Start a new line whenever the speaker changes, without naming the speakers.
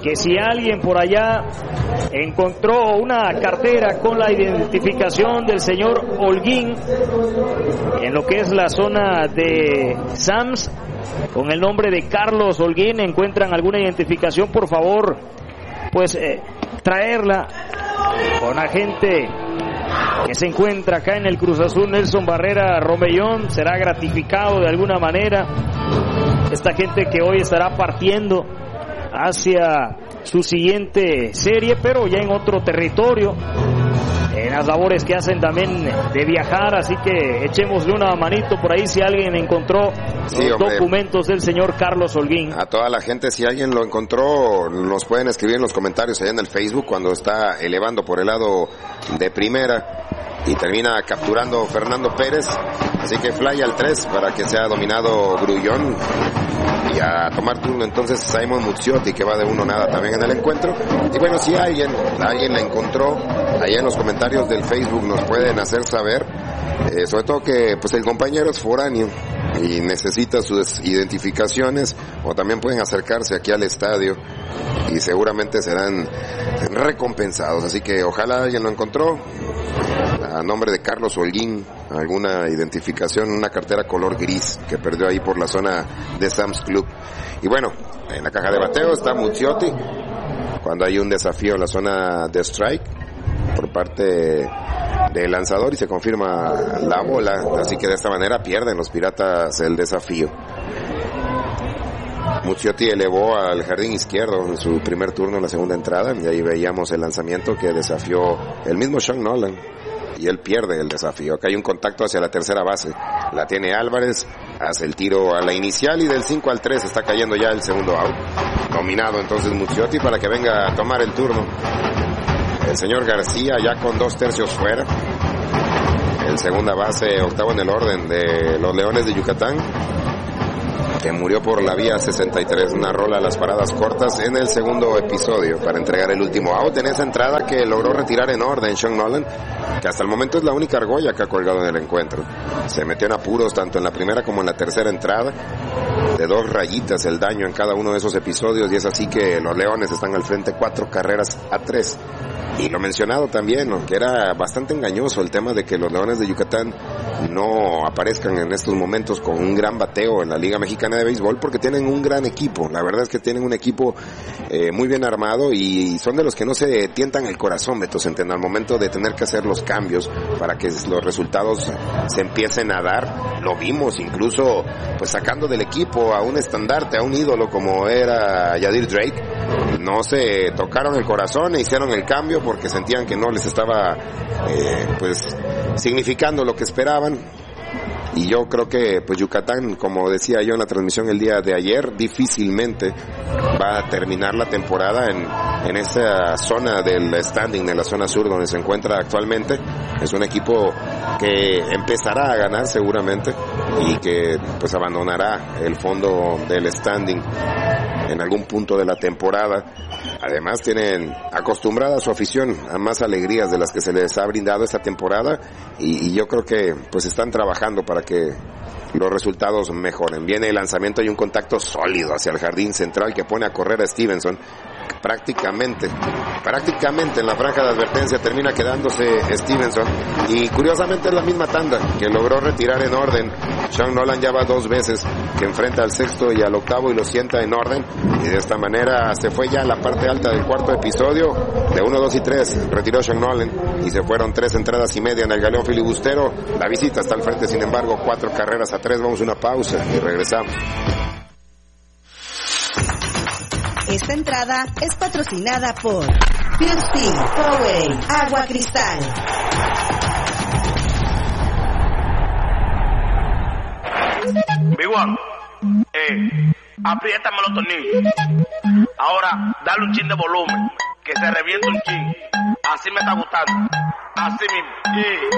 que si alguien por allá encontró una cartera con la identificación del señor Holguín en lo que es la zona de Sams, con el nombre de Carlos Holguín, encuentran alguna identificación, por favor, pues traerla con agente que se encuentra acá en el Cruz Azul, Nelson Barrera Romellón. Será gratificado de alguna manera esta gente que hoy estará partiendo hacia su siguiente serie, pero ya en otro territorio, en las labores que hacen también de viajar, así que echémosle una manito por ahí si alguien encontró los documentos del señor Carlos Holguín.
A toda la gente, si alguien lo encontró, nos pueden escribir en los comentarios allá en el Facebook cuando está elevando por el lado de primera y termina capturando Fernando Pérez, así que fly al 3 para que sea dominado Grullón y a tomar turno entonces Simon Muzziotti, que va de 1-0 también en el encuentro. Y bueno, si alguien la encontró, allá en los comentarios del Facebook nos pueden hacer saber, sobre todo que pues el compañero es foráneo y necesita sus identificaciones, o también pueden acercarse aquí al estadio y seguramente serán recompensados, así que ojalá alguien lo encontró a nombre de Carlos Holguín, alguna identificación, una cartera color gris que perdió ahí por la zona de Sam's Club. Y bueno, en la caja de bateo está Muzziotti cuando hay un desafío en la zona de strike por parte del lanzador y se confirma la bola, así que de esta manera pierden los Piratas el desafío. Muzziotti elevó al jardín izquierdo en su primer turno en la segunda entrada y ahí veíamos el lanzamiento que desafió el mismo Sean Nolan y él pierde el desafío. Acá hay un contacto hacia la tercera base, la tiene Álvarez, hace el tiro a la inicial y del 5 al 3 está cayendo ya el segundo out. Dominado entonces Muzziotti para que venga a tomar el turno el señor García, ya con 2/3 fuera. El segunda base, octavo en el orden de los Leones de Yucatán, que murió por la vía 63, una rola a las paradas cortas en el segundo episodio para entregar el último out en esa entrada que logró retirar en orden Sean Nolan, que hasta el momento es la única argolla que ha colgado en el encuentro. Se metió en apuros tanto en la primera como en la tercera entrada, de 2 rayitas el daño en cada uno de esos episodios, y es así que los Leones están al frente 4-3. Y lo mencionado también, ¿no?, que era bastante engañoso el tema de que los Leones de Yucatán no aparezcan en estos momentos con un gran bateo en la Liga Mexicana de Béisbol, porque tienen un gran equipo. La verdad es que tienen un equipo muy bien armado y son de los que no se tientan el corazón, Beto Centeno, al momento de tener que hacer los cambios para que los resultados se empiecen a dar. Lo vimos incluso pues sacando del equipo a un estandarte, a un ídolo como era Yadir Drake. No se tocaron el corazón e hicieron el cambio porque sentían que no les estaba pues significando lo que esperaban. Y yo creo que pues Yucatán, como decía yo en la transmisión el día de ayer, difícilmente va a terminar la temporada en esa zona del standing, en la zona sur donde se encuentra actualmente. Es un equipo que empezará a ganar seguramente y que pues abandonará el fondo del standing en algún punto de la temporada. Además tienen acostumbrada a su afición a más alegrías de las que se les ha brindado esta temporada y yo creo que pues están trabajando para que los resultados mejoren. Viene el lanzamiento y un contacto sólido hacia el jardín central que pone a correr a Stevenson. Prácticamente en la franja de advertencia termina quedándose Stevenson, y curiosamente es la misma tanda que logró retirar en orden. Sean Nolan ya va 2 veces que enfrenta al sexto y al octavo y lo sienta en orden, y de esta manera se fue ya a la parte alta del cuarto episodio. De 1, 2 y 3 retiró Sean Nolan y se fueron 3 entradas y media en el galeón filibustero. La visita está al frente, sin embargo, 4-3. Vamos a una pausa y regresamos.
Esta entrada es patrocinada por Fusti, Powerade, Agua Cristal.
Big One, apriétame los tornillos. Ahora, dale un chin de volumen, que se reviente un chin. Así me está gustando. Así mismo.